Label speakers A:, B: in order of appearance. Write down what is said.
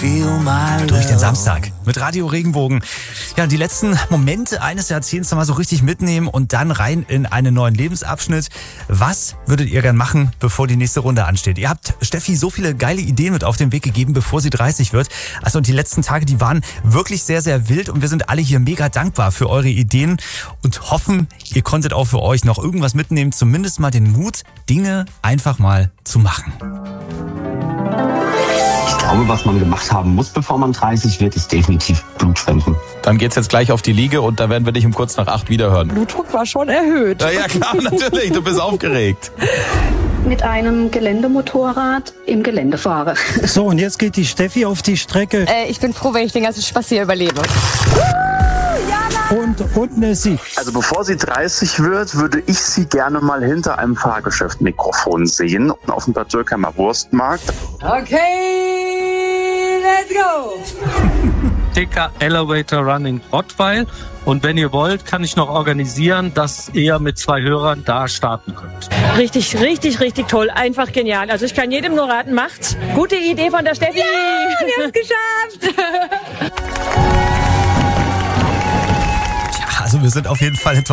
A: Durch den Samstag mit Radio Regenbogen. Ja, die letzten Momente eines Jahrzehnts nochmal so richtig mitnehmen und dann rein in einen neuen Lebensabschnitt. Was würdet ihr gern machen, bevor die nächste Runde ansteht? Ihr habt Steffi so viele geile Ideen mit auf den Weg gegeben, bevor sie 30 wird. Also und die letzten Tage, die waren wirklich sehr, sehr wild und wir sind alle hier mega dankbar für eure Ideen und hoffen, ihr konntet auch für euch noch irgendwas mitnehmen, zumindest mal den Mut, Dinge einfach mal zu machen.
B: Ich glaube, was man gemacht haben muss, bevor man 30 wird, ist definitiv Blutspenden.
C: Dann geht's jetzt gleich auf die Liege und da werden wir dich um kurz nach 8 wiederhören.
D: Blutdruck war schon erhöht.
C: Ja klar, natürlich, du bist aufgeregt.
E: Mit einem Geländemotorrad im Gelände fahre.
F: So, und jetzt geht die Steffi auf die Strecke.
D: Ich bin froh, wenn ich den ganzen Spaß hier überlebe.
F: Und Nessie.
G: Also bevor sie 30 wird, würde ich sie gerne mal hinter einem Fahrgeschäft-Mikrofon sehen, auf dem Bad Dürkheimer Wurstmarkt.
H: Okay, let's go!
I: Dicker Elevator Run in Rottweil. Und wenn ihr wollt, kann ich noch organisieren, dass ihr mit 2 Hörern da starten könnt.
J: Richtig, richtig, richtig toll. Einfach genial. Also ich kann jedem nur raten, macht's. Gute Idee von der Steffi.
D: Ja, wir haben's geschafft.
A: Also wir sind auf jeden Fall